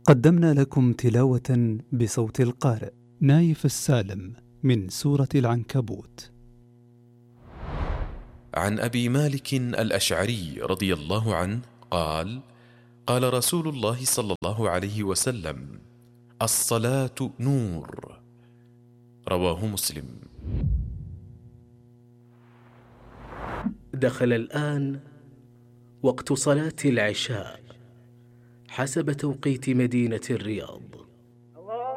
قدمنا لكم تلاوة بصوت القارئ نايف السالم من سورة العنكبوت. عن أبي مالك الأشعري رضي الله عنه قال: قال رسول الله صلى الله عليه وسلم: الصلاة نور. رواه مسلم. دخل الآن وقت صلاة العشاء حسب توقيت مدينة الرياض.